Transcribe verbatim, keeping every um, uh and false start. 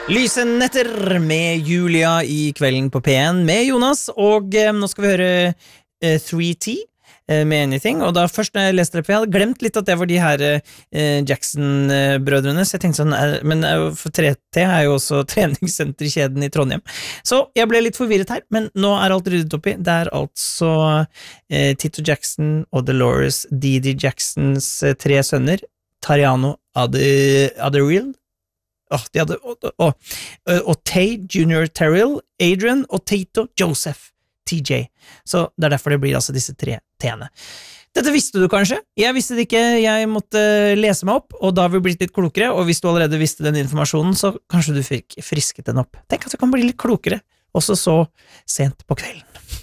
Lyse netter med Julia I kvelden på P en med Jonas, og eh, nå skal vi høre eh, three T eh, med Anything, og da først når jeg leste det, for jeg hadde glemt litt at det var de her eh, Jackson-brødrene, så jeg tenkte sånn, eh, men eh, for three T er jo også treningssenterkjeden I Trondheim, så jeg ble litt forvirret her, men nå er alt ryddet opp I, det er altså eh, Tito Jackson og Dolores Didi Jacksons eh, tre sønner, Tariano Adderall, Oh, de hadde, og, og, og Tay Junior Terrell, Adrian og Tato Joseph T J. Så det er derfor det blir altså disse tre T-ene. Dette visste du kanskje? Jeg visste det ikke, jeg måtte lese meg opp, og da har vi blitt litt klokere, og hvis du allerede visste den informasjonen, så kanskje du fikk frisket den opp. Tenk at du kan bli litt klokere, også så sent på kvelden.